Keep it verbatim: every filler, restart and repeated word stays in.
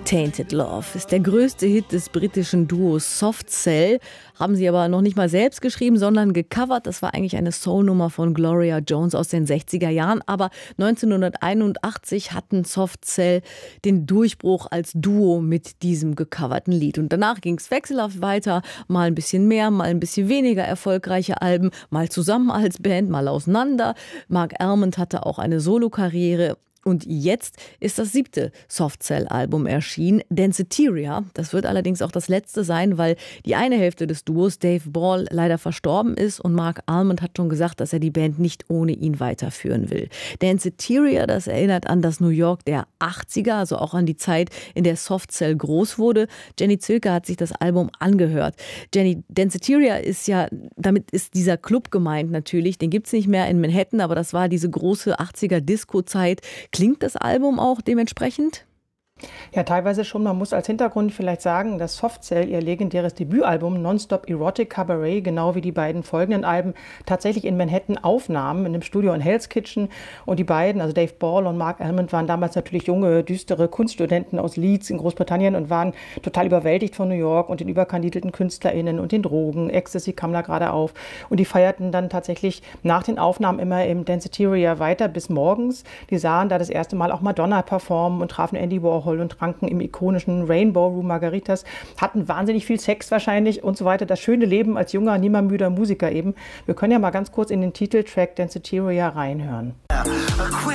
Tainted Love ist der größte Hit des britischen Duos Soft Cell. Haben sie aber noch nicht mal selbst geschrieben, sondern gecovert. Das war eigentlich eine Soul-Nummer von Gloria Jones aus den sechziger Jahren. Aber neunzehnhunderteinundachtzig hatten Soft Cell den Durchbruch als Duo mit diesem gecoverten Lied. Und danach ging es wechselhaft weiter. Mal ein bisschen mehr, mal ein bisschen weniger erfolgreiche Alben. Mal zusammen als Band, mal auseinander. Mark Almond hatte auch eine Solokarriere. Und jetzt ist das siebte Soft Cell-Album erschienen, Danceteria. Das wird allerdings auch das letzte sein, weil die eine Hälfte des Duos, Dave Ball, leider verstorben ist. Und Mark Almond hat schon gesagt, dass er die Band nicht ohne ihn weiterführen will. Danceteria, das erinnert an das New York der achtziger, also auch an die Zeit, in der Soft Cell groß wurde. Jenny Zilke hat sich das Album angehört. Jenny, Danceteria ist ja, damit ist dieser Club gemeint natürlich. Den gibt es nicht mehr in Manhattan, aber das war diese große achtziger-Disco-Zeit. Klingt das Album auch dementsprechend? Ja, teilweise schon. Man muss als Hintergrund vielleicht sagen, dass Soft Cell ihr legendäres Debütalbum Nonstop Erotic Cabaret, genau wie die beiden folgenden Alben, tatsächlich in Manhattan aufnahmen, in einem Studio in Hell's Kitchen. Und die beiden, also Dave Ball und Mark Almond, waren damals natürlich junge, düstere Kunststudenten aus Leeds in Großbritannien und waren total überwältigt von New York und den überkandidelten KünstlerInnen und den Drogen. Ecstasy kam da gerade auf. Und die feierten dann tatsächlich nach den Aufnahmen immer im Danceteria weiter bis morgens. Die sahen da das erste Mal auch Madonna performen und trafen Andy Warhol und tranken im ikonischen Rainbow Room Margaritas, hatten wahnsinnig viel Sex wahrscheinlich und so weiter. Das schöne Leben als junger, nimmermüder Musiker eben. Wir können ja mal ganz kurz in den Titeltrack Danceteria reinhören.